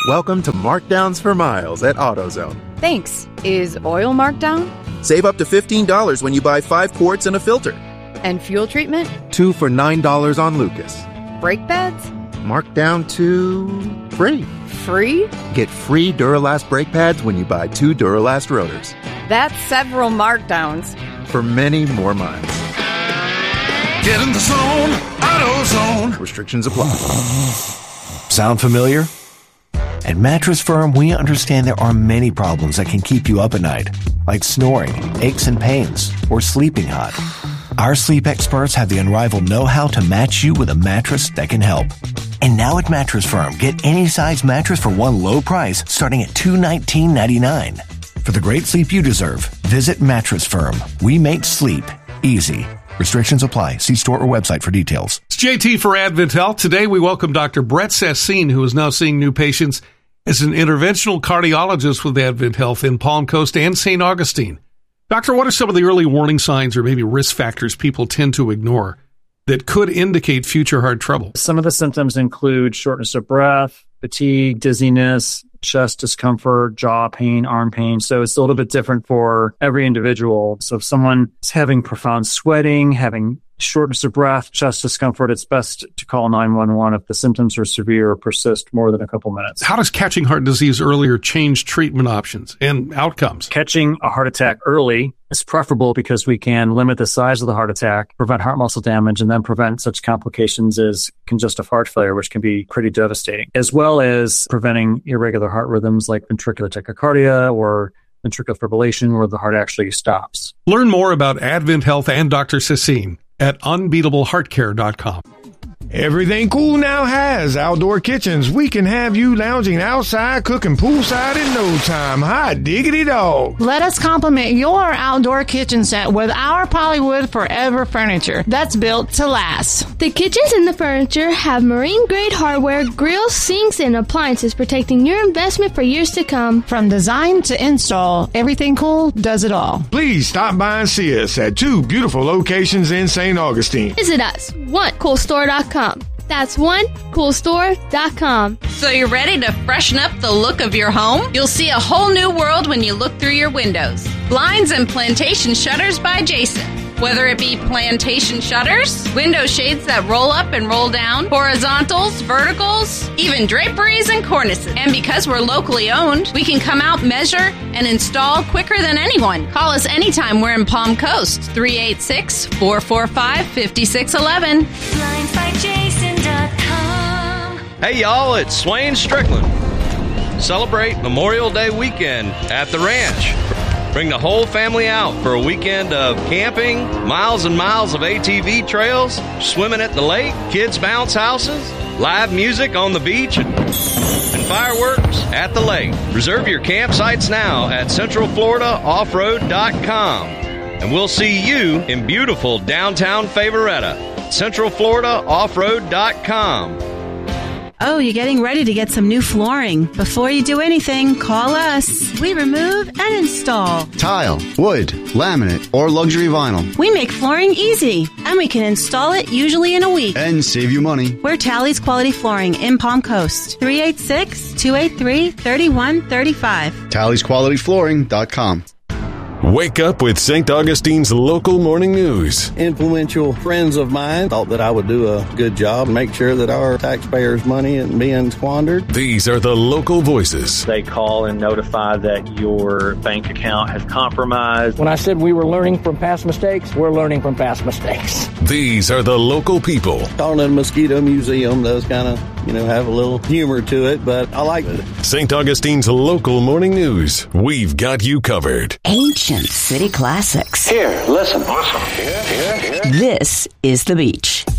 Welcome to Markdowns for Miles at AutoZone. Thanks. Is oil marked down? Save up to $15 when you buy 5 quarts and a filter. And fuel treatment? 2 for $9 on Lucas. Brake pads? Marked down to free. Free? Get free Duralast brake pads when you buy 2 Duralast rotors. That's several markdowns. For many more miles. Get in the zone, AutoZone. Restrictions apply. Sound familiar? At Mattress Firm, we understand there are many problems that can keep you up at night, like snoring, aches and pains, or sleeping hot. Our sleep experts have the unrivaled know-how to match you with a mattress that can help. And now at Mattress Firm, get any size mattress for one low price starting at $219.99. For the great sleep you deserve, visit Mattress Firm. We make sleep easy. Restrictions apply. See store or website for details. It's JT for Advent Health. Today we welcome Dr. Brett Sassine, who is now seeing new patients as an interventional cardiologist with Advent Health in Palm Coast and St. Augustine. Doctor, what are some of the early warning signs or maybe risk factors people tend to ignore that could indicate future heart trouble? Some of the symptoms include shortness of breath, fatigue, dizziness, chest discomfort, jaw pain, arm pain. So it's a little bit different for every individual. So if someone is having profound sweating, having shortness of breath, chest discomfort, it's best to call 911 if the symptoms are severe or persist more than a couple minutes. How does catching heart disease earlier change treatment options and outcomes? Catching a heart attack early is preferable because we can limit the size of the heart attack, prevent heart muscle damage, and then prevent such complications as congestive heart failure, which can be pretty devastating, as well as preventing irregular heart rhythms like ventricular tachycardia or ventricular fibrillation where the heart actually stops. Learn more about Advent Health and Dr. Sassine at unbeatableheartcare.com. Everything Cool now has outdoor kitchens. We can have you lounging outside, cooking poolside in no time. Hot diggity dog. Let us complement your outdoor kitchen set with our Polywood Forever furniture that's built to last. The kitchens and the furniture have marine-grade hardware, grills, sinks, and appliances protecting your investment for years to come. From design to install, Everything Cool does it all. Please stop by and see us at 2 beautiful locations in St. Augustine. Visit us, onecoolstore.com. That's onecoolstore.com. So you're ready to freshen up the look of your home? You'll see a whole new world when you look through your windows. Blinds and Plantation Shutters by Jason. Whether it be plantation shutters, window shades that roll up and roll down, horizontals, verticals, even draperies and cornices. And because we're locally owned, we can come out, measure, and install quicker than anyone. Call us anytime we're in Palm Coast, 386-445-5611. BlindsByJason.com. Hey y'all, it's Swain Strickland. Celebrate Memorial Day weekend at the ranch. Bring the whole family out for a weekend of camping, miles and miles of ATV trails, swimming at the lake, kids' bounce houses, live music on the beach, and fireworks at the lake. Reserve your campsites now at CentralFloridaOffroad.com. And we'll see you in beautiful downtown Favoretta. CentralFloridaOffroad.com. Oh, you're getting ready to get some new flooring. Before you do anything, call us. We remove and install tile, wood, laminate, or luxury vinyl. We make flooring easy, and we can install it usually in a week. And save you money. We're Tally's Quality Flooring in Palm Coast. 386-283-3135. Tally'sQualityFlooring.com. Wake up with St. Augustine's local morning news. Influential friends of mine thought that I would do a good job and make sure that our taxpayers' money isn't being squandered. These are the local voices. They call and notify that your bank account has compromised. When I said we were learning from past mistakes, we're learning from past mistakes. These are the local people. Calling it a mosquito museum does kind of, have a little humor to it, but I like it. St. Augustine's local morning news. We've got you covered. Ancient city classics. Here, listen. Here. This is The Beach.